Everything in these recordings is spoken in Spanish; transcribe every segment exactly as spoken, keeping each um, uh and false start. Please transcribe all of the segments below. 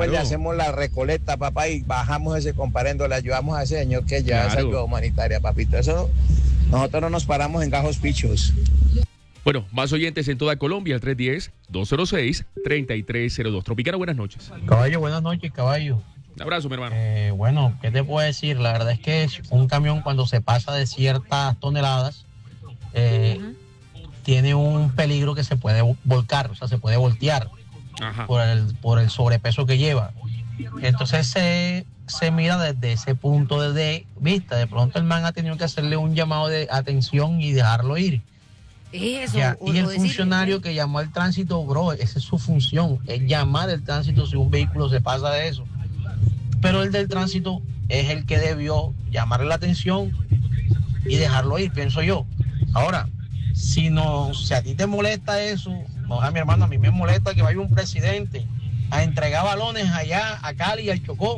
después le hacemos la recoleta, papá, y bajamos ese comparendo, le ayudamos a ese señor que ya Claro. esa ayuda humanitaria, papito. Eso, nosotros no nos paramos en gajos pichos. Bueno, más oyentes en toda Colombia, el tres uno cero, dos cero seis, tres tres cero dos. Tropicana, buenas noches. Caballo, buenas noches, caballo. Un abrazo, mi hermano. Eh, bueno, ¿qué te puedo decir? La verdad es que un camión cuando se pasa de ciertas toneladas eh, uh-huh. tiene un peligro que se puede volcar, o sea, se puede voltear Ajá. por el, por el sobrepeso que lleva. Entonces se, se mira desde ese punto de vista. De pronto el man ha tenido que hacerle un llamado de atención y dejarlo ir. Eso, ya, o, y el o funcionario decir, que llamó al tránsito, bro, esa es su función, es llamar al tránsito si un vehículo se pasa de eso. Pero el del tránsito es el que debió llamarle la atención y dejarlo ir, pienso yo. Ahora, si no, si a ti te molesta eso, no, a mi hermano, a mí me molesta que vaya un presidente a entregar balones allá a Cali y al Chocó,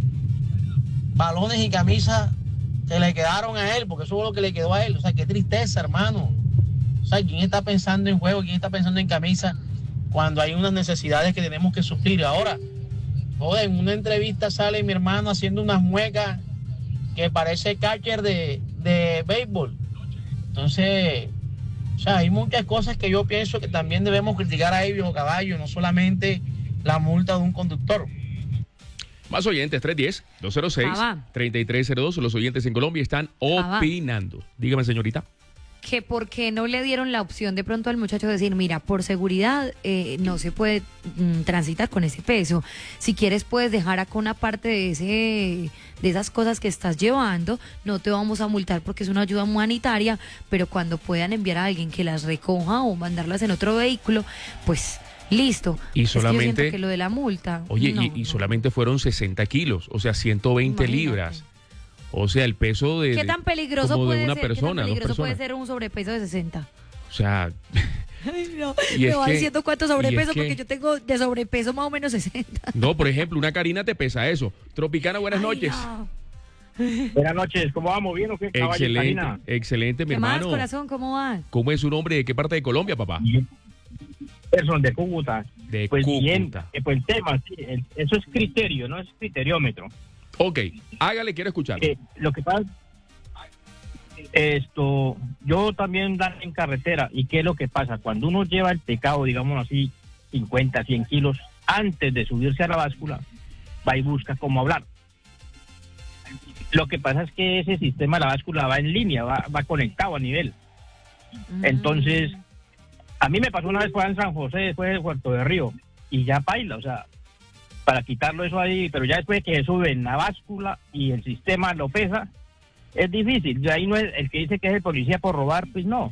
balones y camisas que le quedaron a él, porque eso fue lo que le quedó a él. O sea, qué tristeza, hermano. O sea, ¿quién está pensando en juego? ¿Quién está pensando en camisa cuando hay unas necesidades que tenemos que suplir? Ahora, joder, en una entrevista sale mi hermano haciendo unas muecas que parece catcher de, de béisbol. Entonces, o sea, hay muchas cosas que yo pienso que también debemos criticar a ellos, caballo, no solamente la multa de un conductor. Más oyentes, tres uno cero, dos cero seis, tres tres cero dos. Los oyentes en Colombia están opinando. Dígame, señorita. Que por qué no le dieron la opción de pronto al muchacho de decir, mira, por seguridad eh, no se puede mm, transitar con ese peso. Si quieres puedes dejar acá una parte de ese de esas cosas que estás llevando, no te vamos a multar porque es una ayuda humanitaria, pero cuando puedan enviar a alguien que las recoja o mandarlas en otro vehículo, pues listo. Y solamente es que yo siento que lo de la multa. Oye, no, y, y no. solamente fueron sesenta kilos, o sea, ciento veinte Imagínate. libras. O sea, el peso de, ¿Qué tan peligroso como puede de una ser? persona, ¿Qué tan peligroso dos puede personas. ser un sobrepeso de sesenta? O sea, Ay, no, y me es va que- diciendo cuánto y es sobrepeso que- porque yo tengo de sobrepeso más o menos sesenta. no, por ejemplo, una Karina te pesa eso. Tropicana, buenas Ay, noches. no. Buenas noches, ¿cómo vamos? ¿Bien o qué? Caballo, Excelente, Karina? excelente, mi ¿Qué más, hermano. corazón? ¿Cómo va? ¿Cómo es su nombre? ¿De qué parte de Colombia, papá? Person de Cúcuta. De Pues bien, Cúcuta. eh, pues el tema, sí, el- eso es criterio, no es criteriómetro. Ok, hágale, quiero escuchar. Eh, lo que pasa, esto, yo también ando en carretera, ¿y qué es lo que pasa? Cuando uno lleva el pecado, digamos así, cincuenta, cien kilos, antes de subirse a la báscula, va y busca cómo hablar. Lo que pasa es que ese sistema de la báscula va en línea, va, va conectado a nivel. Entonces, a mí me pasó una vez fue en San José, después de Puerto de Río, y ya baila, o sea, para quitarlo eso ahí, pero ya después de que se sube en la báscula y el sistema lo pesa, es difícil. Y ahí no es el que dice que es el policía por robar, pues no.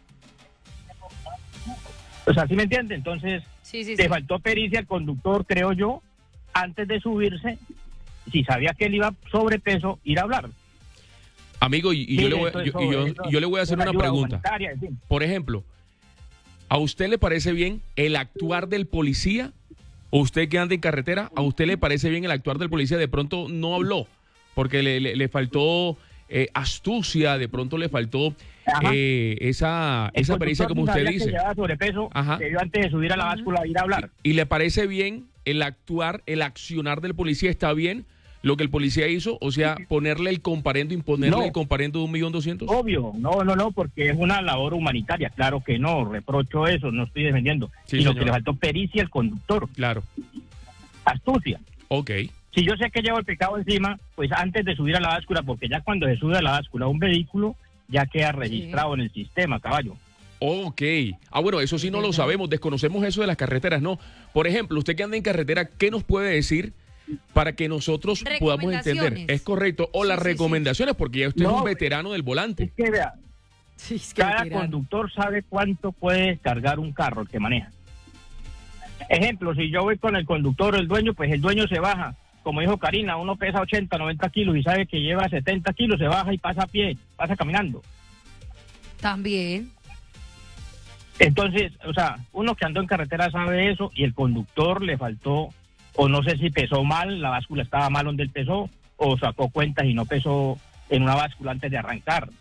O sea, ¿sí me entiende? Entonces, Sí, sí, le sí. faltó pericia al conductor, creo yo, antes de subirse, si sabía que él iba sobrepeso, ir a hablar. Amigo, y, y Sí, yo, le voy, eso- yo- y yo- eso- y yo le voy a hacer una una ayuda pregunta. humanitaria, en fin. Por ejemplo, ¿a usted le parece bien el actuar del policía? ¿O usted que anda en carretera, a usted le parece bien el actuar del policía? De pronto no habló, porque le, le- le faltó eh, astucia, de pronto le faltó Ajá. eh, esa, El esa pericia, como conductor usted sabía que dice. llevaba sobrepeso, Ajá. debió antes de subir a la báscula ir a hablar. ¿Y le parece bien el actuar, el accionar del policía? ¿Está bien lo que el policía hizo? O sea, ponerle el comparendo, imponerle No. el comparendo de un millón doscientos. Obvio, no, no, no, porque es una labor humanitaria, claro que no, reprocho eso, no estoy defendiendo. Sí, y lo señor. que le faltó pericia al conductor, Claro, astucia. ok. Si yo sé que llevo el pecado encima, pues antes de subir a la báscula, porque ya cuando se sube a la báscula un vehículo, ya queda registrado en el sistema, caballo. Ok. Ah, bueno, eso sí no lo sabemos, desconocemos eso de las carreteras, ¿no? Por ejemplo, usted que anda en carretera, ¿qué nos puede decir para que nosotros podamos entender? Recomendaciones. Es correcto. O Sí, las sí, sí. recomendaciones, porque ya usted es No, un veterano del volante. Es que vea, Sí, es que cada veterano. conductor sabe cuánto puede descargar un carro el que maneja. Ejemplo, si yo voy con el conductor o el dueño, pues el dueño se baja. Como dijo Karina, uno pesa ochenta, noventa kilos y sabe que lleva setenta kilos, se baja y pasa a pie, pasa caminando. También. Entonces, o sea, uno que andó en carretera sabe eso y el conductor le faltó, o no sé si pesó mal, la báscula estaba mal donde él pesó, o sacó cuentas y no pesó en una báscula antes de arrancar.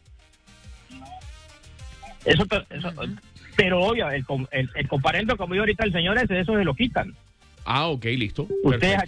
Eso, pe- eso Ujú. pero obvio, el, com- el, el comparendo, como dijo ahorita el señor ese, eso se lo quitan. Ah, ok, listo. Ustedes Perfecto.